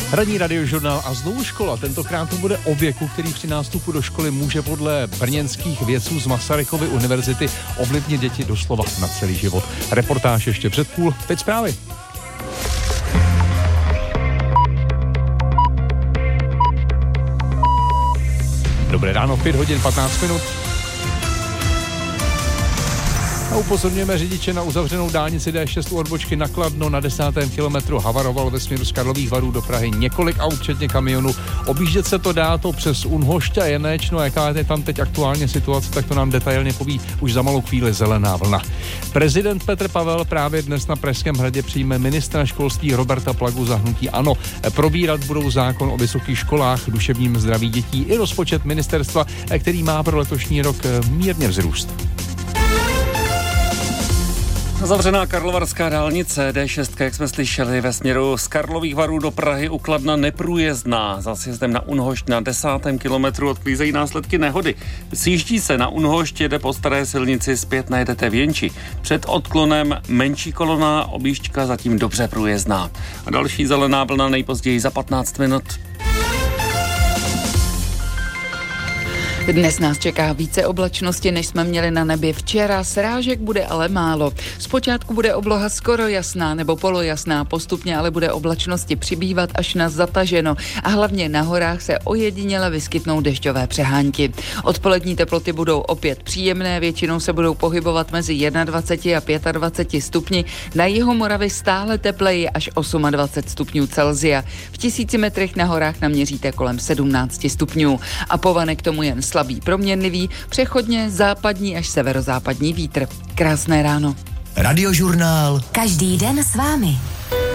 Ranní radiožurnál a znovu škola. Tentokrát to bude o věku, který při nástupu do školy může podle brněnských vědců z Masarykovy univerzity ovlivnit děti doslova na celý život. Reportáž ještě před půl, teď zprávy. Dobré ráno, 5 hodin 15 minut. A upozorňujeme řidiče na uzavřenou dálnici D6 u odbočky na Kladno. Na 10. kilometru havarovalo ve směru z Karlových Varů do Prahy několik aut, včetně kamionů. Objíždět se to dá to přes Unhošť a Jeneč. No jaká je tam teď aktuálně situace, tak to nám detailně poví už za malou chvíli Zelená vlna. Prezident Petr Pavel právě dnes na Pražském hradě přijme ministra školství Roberta Plagu za hnutí ANO. Probírat budou zákon o vysokých školách, duševním zdraví dětí i rozpočet ministerstva, který má pro letošní rok mírně vzrůst. Zavřená karlovarská dálnice D6, jak jsme slyšeli, ve směru z Karlových Varů do Prahy u Kladna neprůjezdná. Za sjezdem na Unhošť na 10. kilometru odklízejí následky nehody. Sjíždí se na Unhošť, jede po staré silnici, zpět najedete v Jenči. Před odklonem menší kolona, objížďka zatím dobře průjezdná. A další zelená vlna nejpozději za 15 minut. Dnes nás čeká více oblačnosti, než jsme měli na nebi včera. Srážek bude ale málo. Zpočátku bude obloha skoro jasná nebo polojasná, postupně ale bude oblačnosti přibývat až na zataženo a hlavně na horách se ojediněle vyskytnou dešťové přehánky. Odpolední teploty budou opět příjemné, většinou se budou pohybovat mezi 21 a 25 stupni, na jihu Moravy stále tepleji až 28 stupňů Celsia. V 1000 metrech na horách naměříte kolem 17 stupňů a povanek tomu jen slabý proměnlivý, přechodně západní až severozápadní vítr. Krásné ráno. Radiožurnál. Každý den s vámi.